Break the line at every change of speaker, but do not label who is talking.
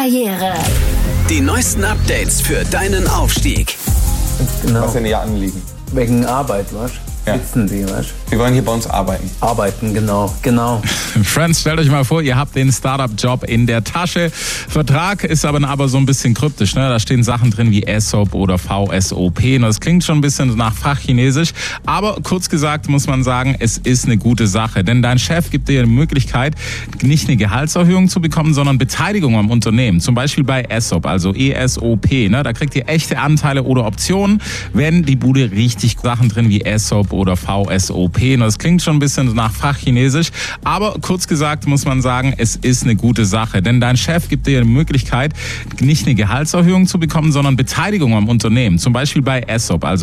Karriere.
Die neuesten Updates für deinen Aufstieg.
Genau.
Was ist denn Ihr Anliegen?
Wegen Arbeit, was?
Ja.
Sitzen Sie, was?
Sie wollen hier bei uns arbeiten.
Arbeiten, genau.
Friends, stellt euch mal vor, ihr habt den Startup-Job in der Tasche. Vertrag ist aber so ein bisschen kryptisch, ne? Da stehen Sachen drin wie ESOP oder VSOP. Das klingt schon ein bisschen nach Fachchinesisch. Aber kurz gesagt muss man sagen, es ist eine gute Sache. Denn dein Chef gibt dir die Möglichkeit, nicht eine Gehaltserhöhung zu bekommen, sondern Beteiligung am Unternehmen. Zum Beispiel bei ESOP, also ESOP. Ne? Da kriegt ihr echte Anteile oder Optionen, wenn die Bude richtig Sachen drin wie ESOP oder VSOP. Das klingt schon ein bisschen nach Fachchinesisch, aber kurz gesagt muss man sagen, es ist eine gute Sache, denn dein Chef gibt dir die Möglichkeit, nicht eine Gehaltserhöhung zu bekommen, sondern Beteiligung am Unternehmen, zum Beispiel bei ESOP, also